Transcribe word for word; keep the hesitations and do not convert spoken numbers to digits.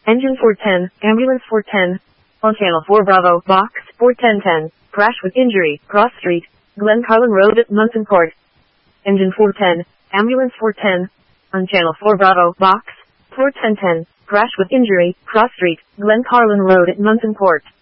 Engine four ten, ambulance four ten. On Channel four Bravo, box four ten ten, crash with injury, cross street, Glen Carlin Road at Munson Court. Engine four ten, ambulance four ten. On Channel four Bravo, box four ten ten, crash with injury, cross street, Glen Carlin Road at Munson Court.